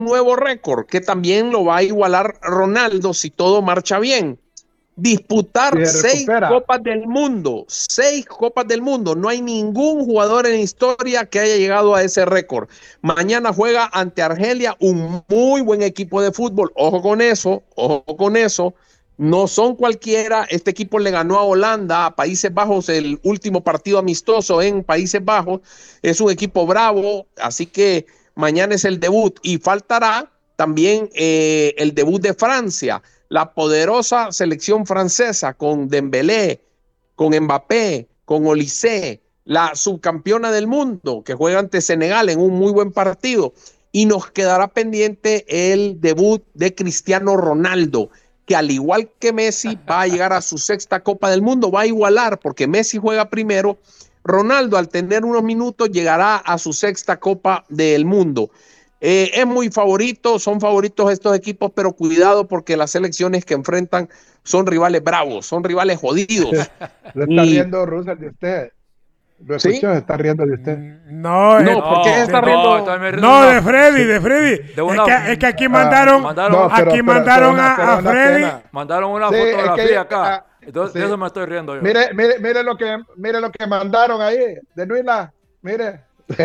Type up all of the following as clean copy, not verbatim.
nuevo récord que también lo va a igualar Ronaldo si todo marcha bien. Disputar 6 copas del mundo. No hay ningún jugador en la historia que haya llegado a ese récord. Mañana juega ante Argelia, un muy buen equipo de fútbol. Ojo con eso, ojo con eso. No son cualquiera. Este equipo le ganó a Holanda, a Países Bajos, el último partido amistoso en Países Bajos. Es un equipo bravo, así que mañana es el debut y faltará también el debut de Francia, la poderosa selección francesa con Dembélé, con Mbappé, con Olise, la subcampeona del mundo que juega ante Senegal en un muy buen partido. Y nos quedará pendiente el debut de Cristiano Ronaldo, que al igual que Messi va a llegar a su 6ª Copa del Mundo, va a igualar porque Messi juega primero. Ronaldo, al tener unos minutos, llegará a su 6ª Copa del Mundo. Es muy favorito, son favoritos estos equipos, pero cuidado porque las selecciones que enfrentan son rivales bravos, son rivales jodidos. Se está riendo Russell de usted. Lo escuchó, ¿Sí? se está riendo de usted. No, ¿por qué se está riendo? No, de Freddy. Es que aquí mandaron a Freddy. Mandaron una fotografía acá. Entonces, de eso me estoy riendo yo. Mire lo que mandaron ahí, de Nuila. Mire.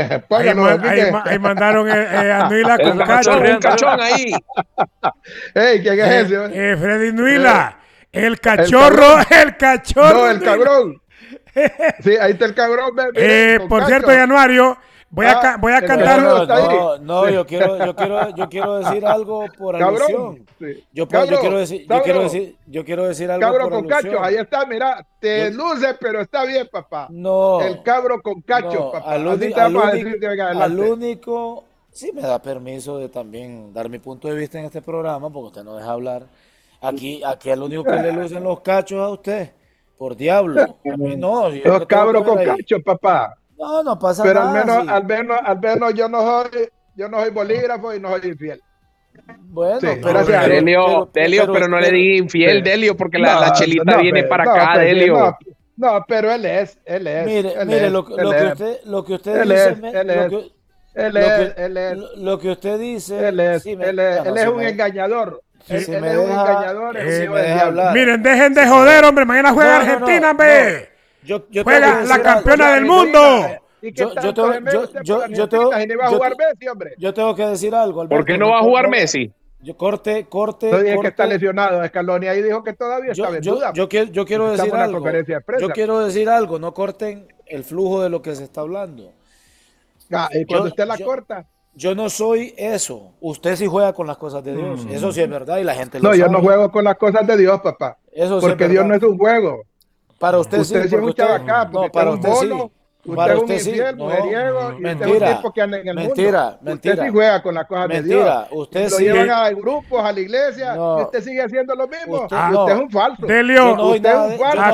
Ahí mandaron a Nuila con Cacho. Un cachón ahí. Hey, ¿quién es ese? Freddy Nuila. El cachorro. No, el cabrón. Sí, ahí está el cabrón. Por cierto, Januario, voy a cantar. No, yo quiero decir algo por alusión. Yo quiero decir algo cabro por con alusión. cacho, ahí está, mira, te luce, pero está bien, papá. No. El cabro con cacho, papá. Al único, sí me da permiso de también dar mi punto de vista en este programa, porque usted no deja hablar. Aquí al único que le lucen los cachos a usted. Por diablo. A mí no. Los cabros con cacho, papá. No pasa pero nada. Pero al menos yo no soy bolígrafo y no soy infiel. Bueno, sí, pero Delio, no le diga infiel, Delio, porque la chelita viene para acá, Delio. No, pero él es. Mire, lo que usted dice. Él es un engañador. Sí, él es un engañador. Miren, dejen de joder, hombre. Mañana juega Argentina, hombre. Juega la campeona del mundo. Yo tengo que decir algo, Alberto. ¿Por qué no va a jugar Messi? Corte. No dije que está lesionado. Scaloni ahí dijo que todavía está en duda. Yo quiero decir algo. Yo quiero decir algo. No corten el flujo de lo que se está hablando. Y cuando usted la corta. Yo no soy eso. Usted sí juega con las cosas de Dios. Eso sí es verdad y la gente lo sabe. No, yo no juego con las cosas de Dios, papá. Eso porque sí Dios no es un juego. Para usted sí es un chabacá. No, para usted sí. Usted es un infiel, mujeriego, y usted es un tipo que anda en el mundo. Mentira. Usted sí juega con las cosas de Dios. Usted lo llevan a grupos, a la iglesia, y usted sigue haciendo lo mismo. Usted es un falso. Delio, usted es un falso.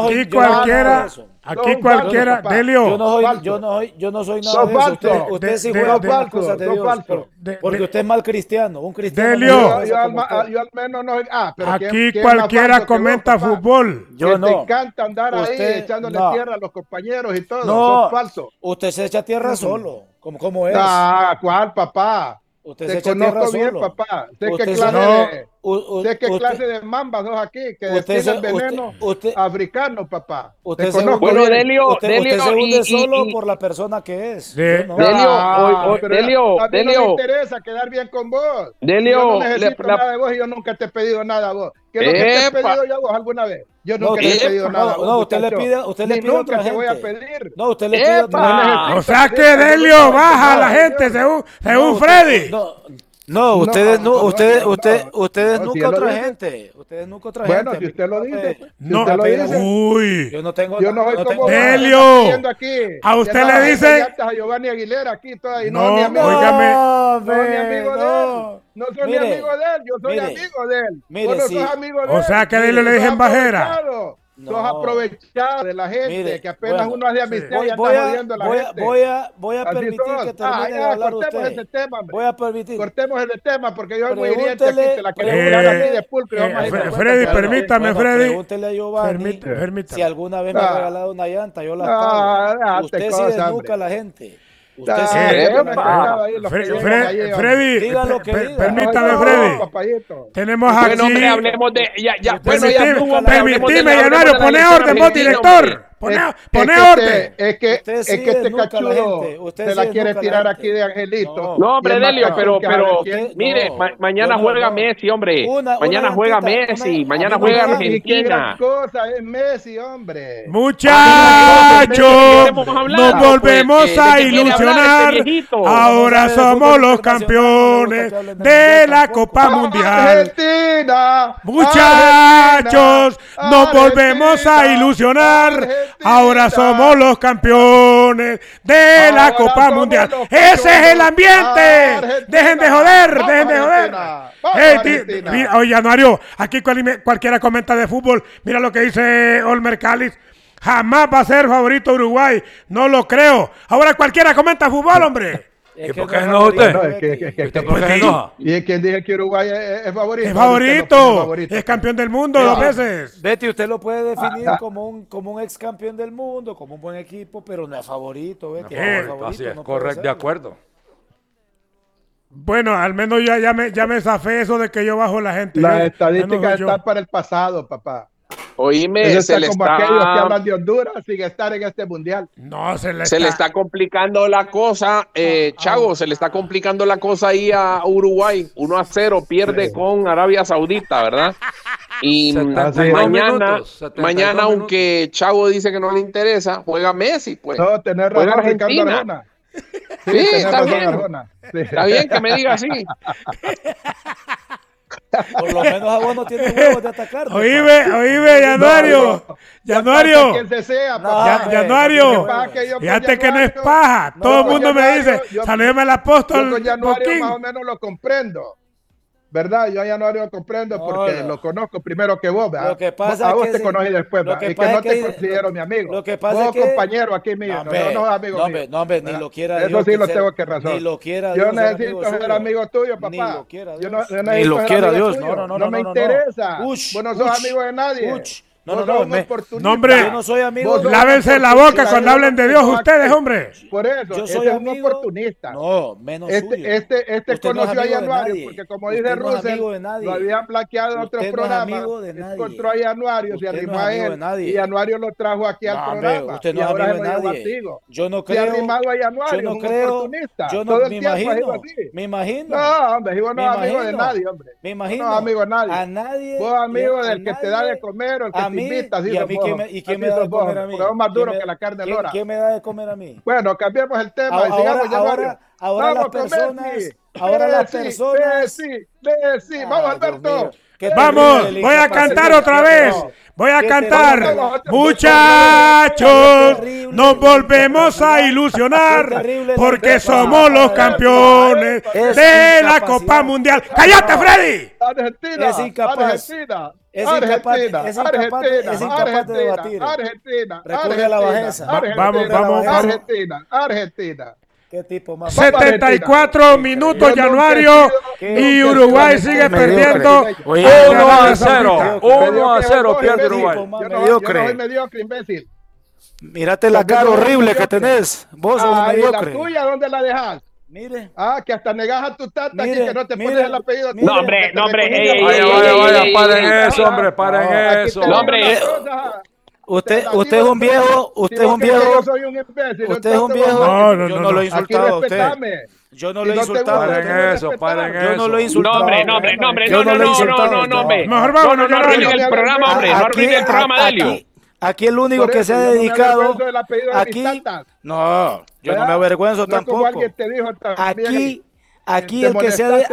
Aquí cualquiera, Delio. Yo no soy nada de eso. Usted sí juega con las cosas de Dios. Porque usted es mal cristiano, un cristiano. Delio. Yo al menos no. Aquí cualquiera comenta fútbol. Yo no. Te encanta andar ahí echándole tierra a los compañeros y todo. No. Falso. Usted se echa tierra solo. ¿Cómo es? ¿Cuál, papá? Usted se echa tierra bien, solo. Papá. Sé qué clase de mambas sos aquí, que destilan veneno africano, papá. Usted Delio, se hunde solo por la persona que es. Delio, a mí no me interesa quedar bien con vos. Delio, yo no necesito nada de vos y yo nunca te he pedido nada a vos. ¿Qué es lo que te he pedido yo a vos alguna vez? Yo nunca te he pedido nada a vos. No, usted le pide a otra gente. Nunca te voy a pedir. No, usted le pide a otra gente. O sea que Delio baja a la gente según Freddy. Ustedes nunca otra gente. Ustedes nunca otra gente. Bueno, si usted lo dice. Uy. Yo no tengo. Yo no soy como Delio. A usted le dice. A Giovanni Aguilera aquí todavía. No, ni amigo. óigame. No, ni amigo de él. No soy ni amigo de él. Yo soy amigo de él. Mire, no sos amigo de él. O sea que Delio le dicen bajera. Sos aprovechado de la gente, que apenas uno hace amistad y anda jodiendo a la gente. Voy a permitir que termine de hablar usted. Ese tema, voy a permitir. Cortemos ese tema porque yo soy muy hiriente aquí, te la quiero hablar así de pulcro. Freddy, permítame, Freddy. Pregúntele a Giovanni si alguna vez me ha regalado una llanta, yo la pago. Usted sí desnuca a la gente. Freddy, permítame, Freddy. Tenemos aquí. Bueno, hablemos de. Permitime, Januario, pone orden, vos, director. Pone orden. Es que este cachudo se la quiere tirar aquí de Angelito. No, hombre, Delio, pero mire, mañana juega Messi, hombre. Mañana juega Messi, mañana juega Argentina. ¿Qué cosa es Messi, hombre? Muchachos, nos volvemos a ilusionar. Ahora somos los campeones de la Copa Mundial. Muchachos, nos volvemos a ilusionar. Ahora somos los campeones de la Copa Mundial. Ese es el ambiente. Dejen de joder. Oye, Januario, aquí cualquiera comenta de fútbol. Mira lo que dice Olmer Cáliz. Jamás va a ser favorito Uruguay. No lo creo. Ahora cualquiera comenta fútbol, hombre. ¿Y por qué no usted? ¿Y es quien dice que Uruguay es favorito? Es favorito. Es campeón del mundo 2 veces. Betty, usted lo puede definir como un ex campeón del mundo, como un buen equipo, pero no es favorito, Betty. Así es, correcto, de acuerdo. Bueno, al menos ya me zafé eso de que yo bajo la gente. Las estadísticas están para el pasado, papá. Oíme, se le como aquellos que hablan de Honduras sin estar en este mundial. No, se le está complicando la cosa, Chago, se le está complicando la cosa ahí a Uruguay. 1-0 pierde con Arabia Saudita, ¿verdad? Y mañana aunque Chago dice que no le interesa, juega Messi, pues. No, tener razón, Argentina. Sí, está bien. Está bien que me diga así. Por lo menos a vos no tiene huevos de atacar. Oíme, Januario. Januario. Fíjate que no es paja. Todo el mundo me dice, saludeme al apóstol. Yo con Januario más o menos lo comprendo. ¿Verdad? Yo a Januario lo comprendo porque lo conozco primero que vos, ¿verdad? Lo que pasa a vos te conocí después, ¿verdad? Y que no te considero mi amigo. Lo que pasa vos compañero aquí mío, no amigo mío. No, hombre, ni lo quiera Eso sí lo tengo que razón. Ni lo quiera Dios. Yo necesito ser amigo tuyo, papá. Ni lo quiera Dios. Ni lo quiera Dios. No me interesa. Vos no sos amigo de nadie. No, hombre, yo no soy amigo. Lávense la boca cuando hablen de Dios ustedes, hombre. Por eso, yo soy un oportunista. No, menos suyo. Este conoció a Januario, porque como dice Russell, lo habían plaqueado en otros programas. Encontró a Januario, se arrimó a él, y Januario lo trajo aquí al programa. Usted no es amigo de nadie. Yo no creo. Se ha arrimado a Januario, es un oportunista. Yo no me imagino. No, hombre, vos no es amigo de nadie, hombre. Me imagino. No es amigo de nadie. A nadie. Vos amigo del que te da de comer o el que ¿Y a mí quién me da de comer a mí? Porque es más duro que la carne lora. ¿Quién me da de comer a mí? Bueno, cambiemos el tema. Ahora las personas. Vamos, Alberto. Vamos, voy a cantar otra vez. Voy a cantar. Muchachos, nos volvemos a ilusionar porque somos los campeones de la Copa Mundial. ¡Cállate, Freddy! Argentina. Es incapaz. Es incapaz de debatir. Argentina. Recurre a la bajeza. Vamos. Argentina. ¿Qué tipo más? 74 minutos, Januario, y Uruguay sigue perdiendo. 1-0. 1-0 pierde Uruguay. Yo no soy mediocre, imbécil. Mírate la cara horrible que tenés. Vos sos un mediocre. ¿La tuya dónde la dejas? Mire. Que hasta negas a tu tata y que no te pones el apellido. No, hombre. Vaya, paren eso, hombre, paren eso. No, hombre. Usted es un viejo, yo soy un imbécil. Usted es un viejo. No. Yo no lo he insultado a usted. Yo no lo he insultado. Paren eso. Yo no lo he insultado. No, hombre. Mejor vamos, no arruinen el programa, hombre. No arruinen el programa, Delio. Aquí el único que se ha dedicado. No, yo no me avergüenzo tampoco. Aquí el que se ha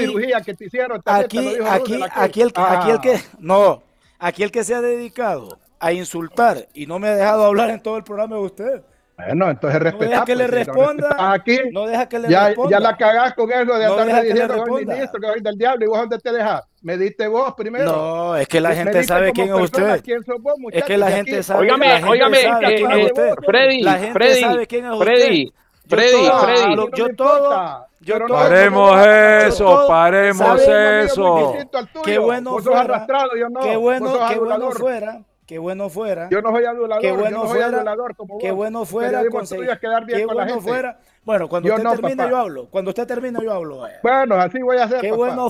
aquí el que se ha dedicado a insultar y no me ha dejado hablar en todo el programa de usted. Bueno, entonces respeta. No deja que le responda. Aquí, no deja que le responda. Ya la cagás con eso de andarle diciendo que soy ministro, que soy del diablo. ¿Y vos dónde te dejas? Me diste vos primero. No, es que la gente sabe quién es usted. ¿Quién sos vos, es que la gente sabe. Óigame, Freddy. Paremos eso. Qué bueno qué bueno fuera. Yo no soy adulador, qué bueno yo no fuera, soy adulador como qué vos. bueno fuera conseguir, quedar bien qué con bueno la gente. fuera. Bueno, cuando yo usted no, termine papá. yo hablo. Cuando usted termine yo hablo. Bueno, así voy a hacer, Qué papá. bueno